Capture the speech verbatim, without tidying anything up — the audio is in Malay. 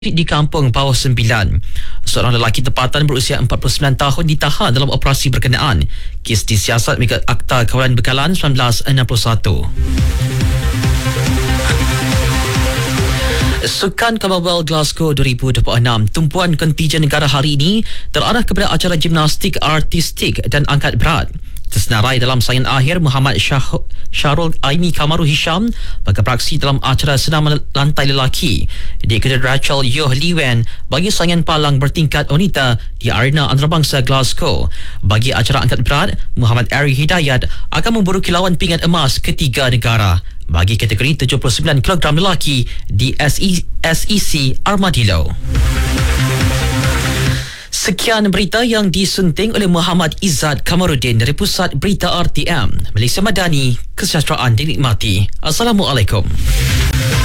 di kampung Bawah Sembilan. Seorang lelaki tempatan berusia empat puluh sembilan tahun ditahan dalam operasi berkenaan. Kes disiasat mengikut Akta Kawalan Bekalan seribu sembilan ratus enam puluh satu. Sukan Commonwealth Glasgow dua ribu dua puluh enam, tumpuan kontijen negara hari ini terarah kepada acara gimnastik artistik dan angkat berat. Tersenarai dalam saingan akhir, Muhammad Syah, Syarul Aini Kamaru Hisham bagi beraksi dalam acara senam lantai lelaki. Diikuti Rachel Yoh Liwen bagi saingan palang bertingkat wanita di arena antarabangsa Glasgow. Bagi acara angkat berat, Muhammad Ari Hidayat akan memburu kilauan pinggan emas ketiga negara bagi kategori tujuh puluh sembilan kilogram lelaki di S E C Armadillo. Sekian berita yang disunting oleh Muhammad Izzat Kamarudin dari Pusat Berita R T M. Malaysia Madani, kesejahteraan dinikmati. Assalamualaikum.